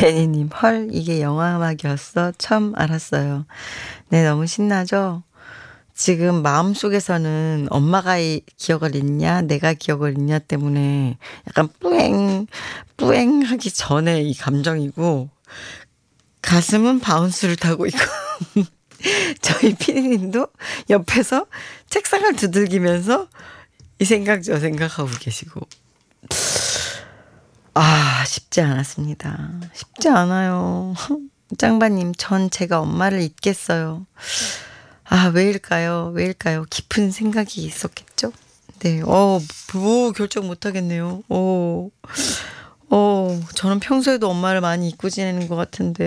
제니님, 헐, 이게 영화음악이었어? 처음 알았어요. 네, 너무 신나죠? 지금 마음속에서는 엄마가 기억을 잊냐, 내가 기억을 잊냐 때문에 약간 뿌앵 하기 전에 이 감정이고, 가슴은 바운스를 타고 있고, 저희 피디님도 옆에서 책상을 두들기면서 이 생각 저 생각하고 계시고. 쉽지 않았습니다. 쉽지 않아요. 짱바님, 전 제가 엄마를 잊겠어요. 왜일까요? 왜일까요? 깊은 생각이 있었겠죠? 네, 뭐 결정 못 하겠네요. 저는 평소에도 엄마를 많이 잊고 지내는 것 같은데.